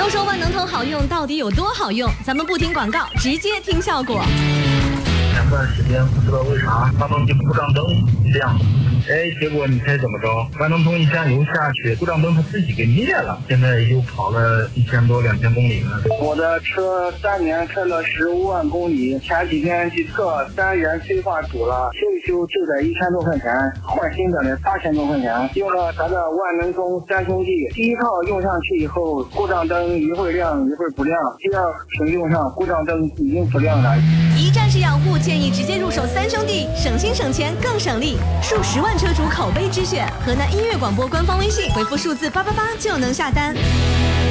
说说万能通好用到底有多好用？咱们不听广告，直接听效果。 前段时间不知道为啥发动机故障灯亮，结果你猜怎么着？万能通一加油下去，故障灯它自己给灭了，现在又跑了1000多2000公里了。 我的车3年开了15万公里，前几天去测3元催化堵了，修一修就得1000多块钱，换新的呢8000多块钱。用了咱的万能通3兄弟，第一套用上去以后，故障灯一会儿亮一会儿不亮，第二瓶用上故障灯已经不亮了。 一站式养护，建议直接入手3兄弟，省心省钱更省力，数10万车主口碑之选。河南音乐广播官方微信回复数字888就能下单。